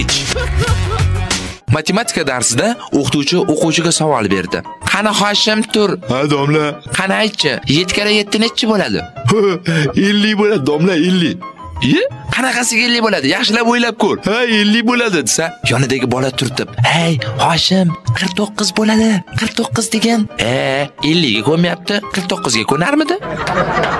Matematika darsida o'qituvchi o'quvchiga savol berdi. Qani Hoshim tur. Ha domla. Qani aytchi, 7 kara 7 nechi bo'ladi? 50 bo'ladi domla, 50. Qanaqasiga 50 bo'ladi? Yaxshilab o'ylab ko'r. Ha 50 bo'ladi desa, yonidagi bola turtib, "Hey, Hoshim, 49 bo'ladi. 49 degan." 50 ga ko'nmayapti, 49 ga ko'narmidi?